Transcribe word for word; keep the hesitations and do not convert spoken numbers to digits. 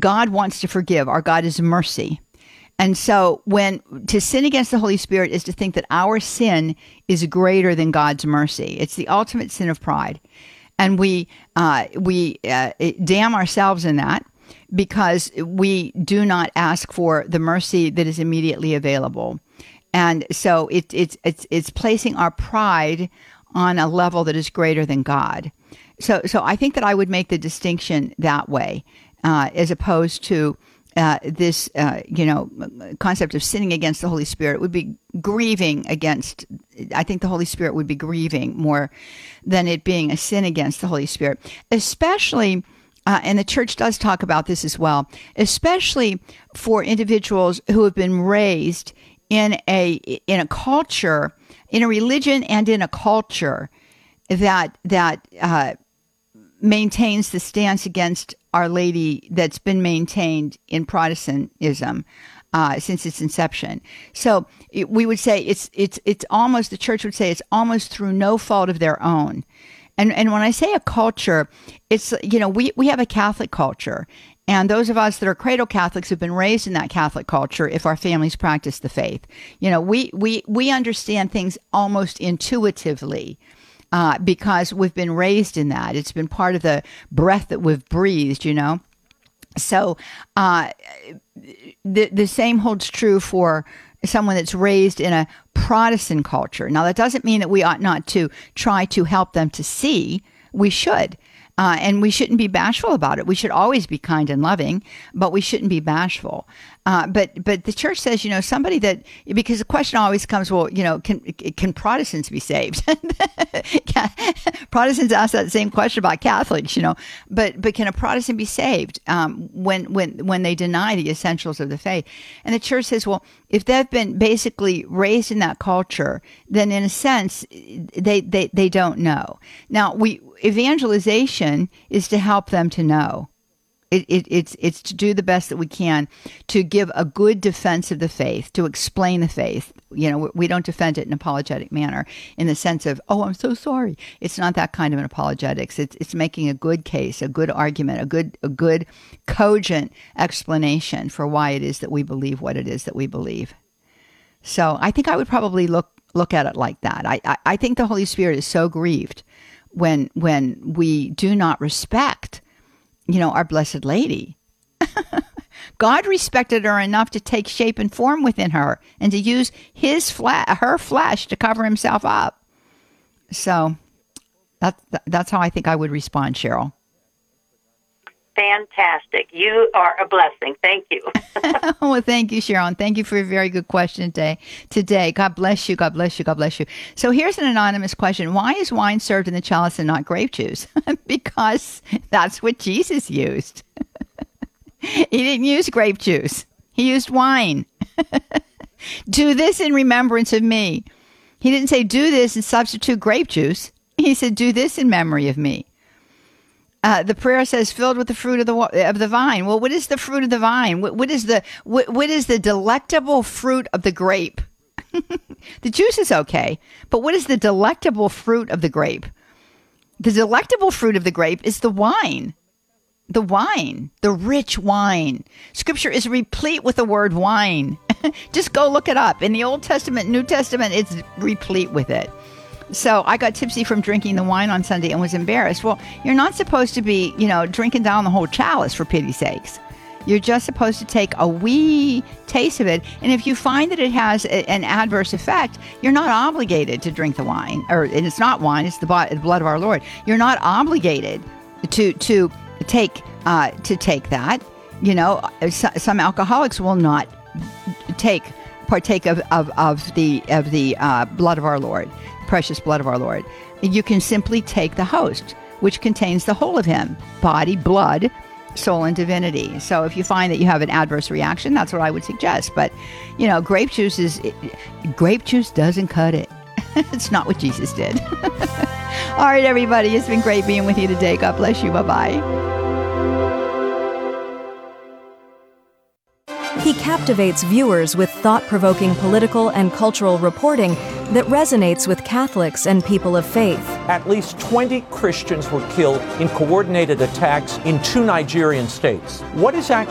God wants to forgive. Our God is mercy. And so when to sin against the Holy Spirit is to think that our sin is greater than God's mercy. It's the ultimate sin of pride. And we uh, we uh, damn ourselves in that because we do not ask for the mercy that is immediately available. And so it, it's it's it's placing our pride on a level that is greater than God. So so I think that I would make the distinction that way, uh, as opposed to uh, this, uh, you know, concept of sinning against the Holy Spirit would be grieving against. I think the Holy Spirit would be grieving more than it being a sin against the Holy Spirit, especially. Uh, and the church does talk about this as well, especially for individuals who have been raised in a in a culture, in a religion, and in a culture that that uh, maintains the stance against Our Lady that's been maintained in Protestantism uh, since its inception. So it, we would say it's it's it's almost the church would say it's almost through no fault of their own. And and when I say a culture, it's, you know, we, we have a Catholic culture. And those of us that are cradle Catholics have been raised in that Catholic culture if our families practice the faith. You know, we we, we understand things almost intuitively uh, because we've been raised in that. It's been part of the breath that we've breathed, you know. So uh, the the same holds true for someone that's raised in a Protestant culture. Now, that doesn't mean that we ought not to try to help them to see. We should. Uh, and we shouldn't be bashful about it. We should always be kind and loving, but we shouldn't be bashful. Uh, but but the church says, you know, somebody that, because the question always comes, well, you know, can can Protestants be saved? Protestants ask that same question about Catholics, you know, but but can a Protestant be saved um, when when when they deny the essentials of the faith? And the church says, well, if they've been basically raised in that culture, then in a sense, they they, they don't know. Now, we evangelization is to help them to know. It, it, it's it's to do the best that we can to give a good defense of the faith, to explain the faith. You know, we don't defend it in an apologetic manner in the sense of, oh, I'm so sorry. It's not that kind of an apologetics. It's it's making a good case, a good argument, a good a good cogent explanation for why it is that we believe what it is that we believe. So I think I would probably look look at it like that. I I, I think the Holy Spirit is so grieved when when we do not respect, you know, our Blessed Lady. God respected her enough to take shape and form within her and to use his fla- her flesh to cover himself up. So that, that's how I think I would respond, Cheryl. Fantastic. You are a blessing. Thank you. Well, thank you, Sharon. Thank you for a very good question today. Today, God bless you. God bless you. God bless you. So here's an anonymous question. Why is wine served in the chalice and not grape juice? Because that's what Jesus used. He didn't use grape juice. He used wine. Do this in remembrance of me. He didn't say do this and substitute grape juice. He said do this in memory of me. Uh, the prayer says, "Filled with the fruit of the of the vine." Well, what is the fruit of the vine? What, what is the what, what is the delectable fruit of the grape? The juice is okay, but what is the delectable fruit of the grape? The delectable fruit of the grape is the wine, the wine, the rich wine. Scripture is replete with the word wine. Just go look it up in the Old Testament, New Testament. It's replete with it. So I got tipsy from drinking the wine on Sunday and was embarrassed. Well, you're not supposed to be, you know, drinking down the whole chalice, for pity's sakes. You're just supposed to take a wee taste of it. And if you find that it has a, an adverse effect, you're not obligated to drink the wine. Or, and it's not wine, it's the blood of our Lord. You're not obligated to to take uh, to take that. You know, some alcoholics will not take partake of, of, of the of the uh, blood of our Lord. Precious blood of our Lord. You can simply take the host, which contains the whole of him, body, blood, soul, and divinity. So if you find that you have an adverse reaction, that's what I would suggest. But, you know, grape juice is, it, grape juice doesn't cut it. It's not what Jesus did. All right, everybody. It's been great being with you today. God bless you. Bye-bye. He captivates viewers with thought-provoking political and cultural reporting that resonates with Catholics and people of faith. At least twenty Christians were killed in coordinated attacks in two Nigerian states. What is actually